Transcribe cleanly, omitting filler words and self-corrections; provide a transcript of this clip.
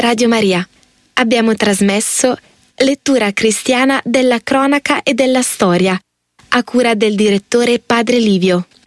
Radio Maria. Abbiamo trasmesso Lettura cristiana della cronaca e della storia, a cura del direttore Padre Livio.